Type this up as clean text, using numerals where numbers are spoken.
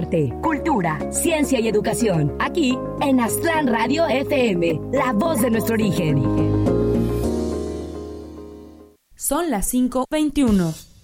arte, cultura, ciencia y educación. Aquí en Aztlán Radio FM, la voz de nuestro origen. Son las 5:21.